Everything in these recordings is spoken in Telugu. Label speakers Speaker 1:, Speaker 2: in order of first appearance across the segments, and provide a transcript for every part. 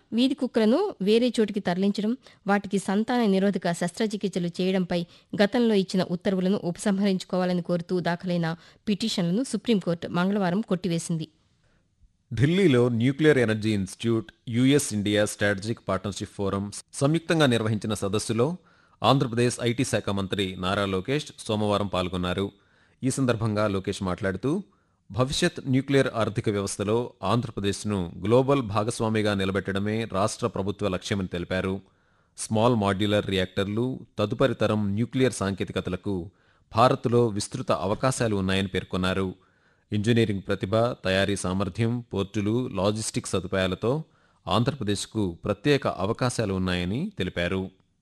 Speaker 1: వీధి కుక్కలను వేరే చోటికి తరలించడం, వాటికి సంతాన నిరోధక శస్త్రచికిత్సలు చేయడంపై గతంలో ఇచ్చిన ఉత్తర్వులను ఉపసంహరించుకోవాలని కోరుతూ దాఖలైన పిటిషన్లను సుప్రీంకోర్టు మంగళవారం కొట్టివేసింది.
Speaker 2: ఢిల్లీలో nuclear energy institute, US India strategic partnership forum సంయుక్తంగా నిర్వహించిన సదస్సులో ఆంధ్రప్రదేశ్ ఐటీ శాఖ మంత్రి నారా లోకేష్ సోమవారం పాల్గొన్నారు. ఈ సందర్భంగా లోకేష్ మాట్లాడుతూ భవిష్యత్ న్యూక్లియర్ ఆర్థిక వ్యవస్థలో ఆంధ్రప్రదేశ్ను గ్లోబల్ భాగస్వామిగా నిలబెట్టడమే రాష్ట్ర ప్రభుత్వ లక్ష్యమని తెలిపారు. స్మాల్ మాడ్యులర్ రియాక్టర్లు, తదుపరి తరం న్యూక్లియర్ సాంకేతికతలకు భారత్లో విస్తృత అవకాశాలు ఉన్నాయని పేర్కొన్నారు. ఇంజనీరింగ్ ప్రతిభ, తయారీ సామర్థ్యం, పోర్టులు, లాజిస్టిక్స్ సదుపాయాలతో ఆంధ్రప్రదేశ్కు ప్రత్యేక అవకాశాలు ఉన్నాయని తెలిపారు.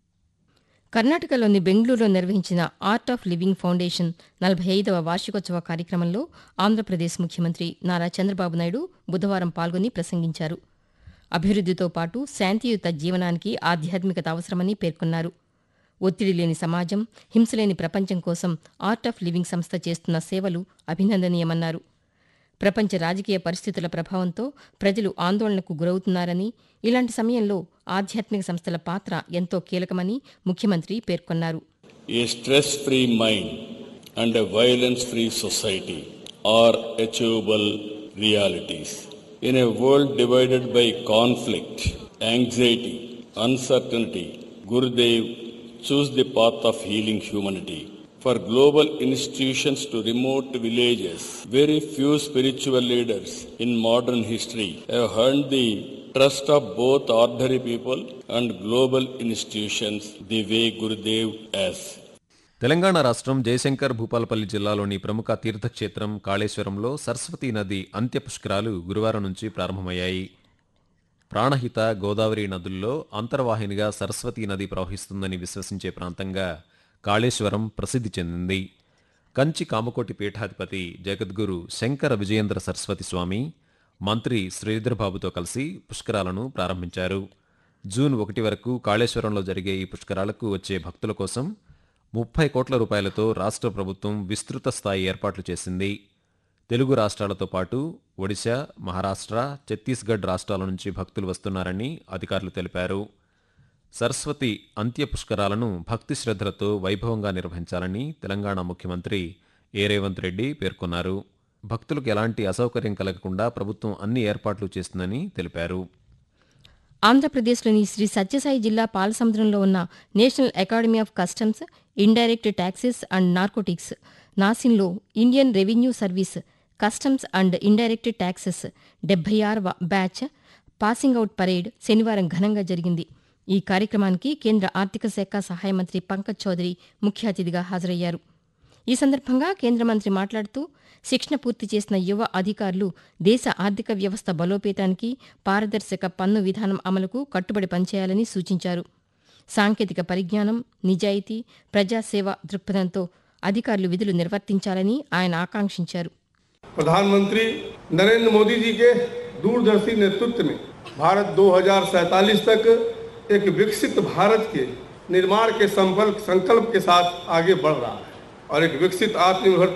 Speaker 1: కర్ణాటకలోని బెంగళూరులో నిర్వహించిన ఆర్ట్ ఆఫ్ లివింగ్ ఫౌండేషన్ 45వ వార్షికోత్సవ కార్యక్రమంలో ఆంధ్రప్రదేశ్ ముఖ్యమంత్రి నారా చంద్రబాబు నాయుడు బుధవారం పాల్గొని ప్రసంగించారు. అభివృద్దితో పాటు శాంతియుత జీవనానికి ఆధ్యాత్మికత అవసరమని పేర్కొన్నారు. ఒత్తిడి లేని సమాజం, హింసలేని ప్రపంచం కోసం ఆర్ట్ ఆఫ్ లివింగ్ సంస్థ చేస్తున్న సేవలు అభినందనీయమన్నారు. ప్రపంచ రాజకీయ పరిస్థితుల ప్రభావంతో ప్రజలు ఆందోళనకు గురవుతున్నారని, ఇలాంటి సమయంలో ఆధ్యాత్మిక సంస్థల పాత్ర ఎంతో కీలకమని ముఖ్యమంత్రి పేర్కొన్నారు.
Speaker 3: A stress-free mind and a violence-free society are achievable realities. In a world divided by conflict, anxiety, uncertainty, Gurudev chose the path of healing humanity. For global institutions to remote villages, very few spiritual leaders in modern history have earned the trust of both ordinary people and global institutions the way Gurudev has.
Speaker 2: Telangana రాష్ట్రం జయశంకర్ భూపాలపల్లి జిల్లాలోని ప్రముఖ తీర్థక్షేత్రం కాళేశ్వరంలో సరస్వతీ నది అంత్య పుష్కరాలు గురువారం నుంచి ప్రారంభమయ్యాయి. ప్రాణహిత, గోదావరి నదుల్లో అంతర్వాహినిగా సరస్వతీ నది ప్రవహిస్తుందని విశ్వసించే ప్రాంతంగా కాళేశ్వరం ప్రసిద్ధి చెందింది. కంచి కామకోటి పీఠాధిపతి జగద్గురు శంకర విజయేంద్ర సరస్వతి స్వామి, మంత్రి శ్రీధర్బాబుతో కలిసి పుష్కరాలను ప్రారంభించారు. జూన్ 1 వరకు కాళేశ్వరంలో జరిగే ఈ పుష్కరాలకు వచ్చే భక్తుల కోసం 30 కోట్ల రూపాయలతో రాష్ట్ర ప్రభుత్వం విస్తృత స్థాయి ఏర్పాట్లు చేసింది. తెలుగు రాష్ట్రాలతో పాటు ఒడిశా, మహారాష్ట్ర, ఛత్తీస్గఢ్ రాష్ట్రాల నుంచి భక్తులు వస్తున్నారని అధికారులు తెలిపారు. సరస్వతి అంత్య పుష్కరాలను భక్తి శ్రద్ధలతో వైభవంగా నిర్వహించాలని తెలంగాణ ముఖ్యమంత్రి రేవంత్ రెడ్డి పేర్కొన్నారు. భక్తులకు ఎలాంటి అసౌకర్యం కలగకుండా ప్రభుత్వం అన్ని ఏర్పాట్లు చేస్తుందని తెలిపారు.
Speaker 1: ఆంధ్రప్రదేశ్లోని శ్రీ సత్యసాయి జిల్లా పాలసముద్రంలో ఉన్న national academy of customs, indirect taxes and narcotics, నాసిన్లో Indian revenue service customs and indirect taxes 76వ batch passing out parade శనివారం ఘనంగా జరిగింది. ఈ కార్యక్రమానికి కేంద్ర ఆర్థిక శాఖ సహాయ మంత్రి పంకజ్ చౌదరి ముఖ్య అతిథిగా హాజరయ్యారు. ఈ సందర్భంగా కేంద్ర మంత్రి మాట్లాడుతూ శిక్షణ పూర్తి చేసిన యువ అధికారులు దేశ ఆర్థిక వ్యవస్థ బలోపేతానికి, పారదర్శక పన్ను విధానం అమలుకు కట్టుబడి పనిచేయాలని సూచించారు. సాంకేతిక పరిజ్ఞానం, నిజాయితీ, ప్రజాసేవ దృక్పథంతో అధికారులు విధులు నిర్వర్తించాలని ఆయన ఆకాంక్షించారు.
Speaker 4: प्रधानमंत्री नरेंद्र मोदी जी के दूरदर्शी नेतृत्व में भारत 2047 तक एक विकसित भारत के निर्माण के संकल्प के साथ आगे बढ़ रहा है और एक विकसित आत्मनिर्भर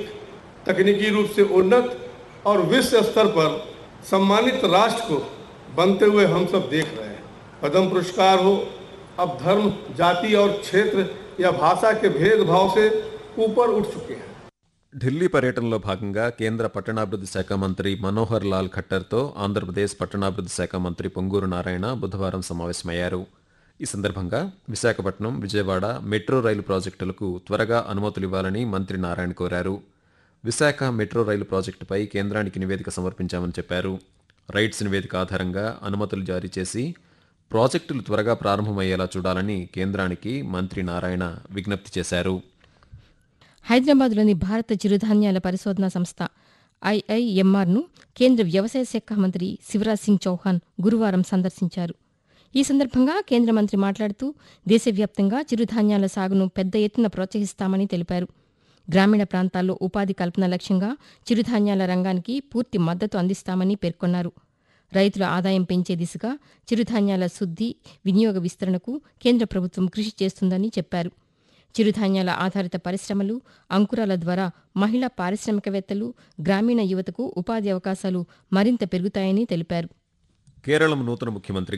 Speaker 4: तकनीकी रूप से उन्नत और विश्व स्तर पर सम्मानित राष्ट्र को बनते हुए हम सब देख रहे हैं. पद्म पुरस्कार हो, अब धर्म, जाति और क्षेत्र या भाषा के भेदभाव से ऊपर उठ चुके हैं.
Speaker 2: ఢిల్లీ పర్యటనలో భాగంగా కేంద్ర పట్టణాభివృద్ధి శాఖ మంత్రి మనోహర్ లాల్ ఖట్టర్తో ఆంధ్రప్రదేశ్ పట్టణాభివృద్ధి శాఖ మంత్రి పొంగూరు నారాయణ బుధవారం సమావేశమయ్యారు. ఈ సందర్భంగా విశాఖపట్నం, విజయవాడ మెట్రో రైలు ప్రాజెక్టులకు త్వరగా అనుమతులివ్వాలని మంత్రి నారాయణ కోరారు. విశాఖ మెట్రో రైలు ప్రాజెక్టుపై కేంద్రానికి నివేదిక సమర్పించామని చెప్పారు. రైట్స్ నివేదిక ఆధారంగా అనుమతులు జారీ చేసి ప్రాజెక్టులు త్వరగా ప్రారంభమయ్యేలా చూడాలని కేంద్రానికి మంత్రి నారాయణ విజ్ఞప్తి చేశారు.
Speaker 1: హైదరాబాద్లోని భారత చిరుధాన్యాల పరిశోధనా సంస్థ ఐఐఎంఆర్ను కేంద్ర వ్యవసాయ శాఖ మంత్రి శివరాజ్ సింగ్ చౌహాన్ గురువారం సందర్శించారు. ఈ సందర్భంగా కేంద్ర మంత్రి మాట్లాడుతూ దేశవ్యాప్తంగా చిరుధాన్యాల సాగును పెద్ద ఎత్తున ప్రోత్సహిస్తామని తెలిపారు. గ్రామీణ ప్రాంతాల్లో ఉపాధి కల్పన లక్ష్యంగా చిరుధాన్యాల రంగానికి పూర్తి మద్దతు అందిస్తామని పేర్కొన్నారు. రైతుల ఆదాయం పెంచే దిశగా చిరుధాన్యాల శుద్ధి, వినియోగ విస్తరణకు కేంద్ర ప్రభుత్వం కృషి చేస్తుందని చెప్పారు. చిరుధాన్యాల ఆధారిత పరిశ్రమలు, అంకురాల ద్వారా మహిళా పారిశ్రామికవేత్తలు, గ్రామీణ యువతకు ఉపాధి అవకాశాలు మరింత పెరుగుతాయని తెలిపారు.
Speaker 2: కేరళం నూతన ముఖ్యమంత్రిగా